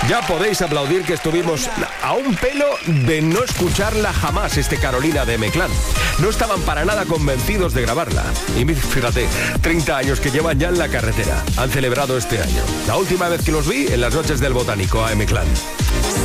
Ya podéis aplaudir que estuvimos a un pelo de no escucharla jamás, Carolina de M-Clan. No estaban para nada convencidos de grabarla. Y fíjate, 30 años que llevan ya en la carretera. Han celebrado este año. La última vez que los vi en las noches del Botánico a M-Clan.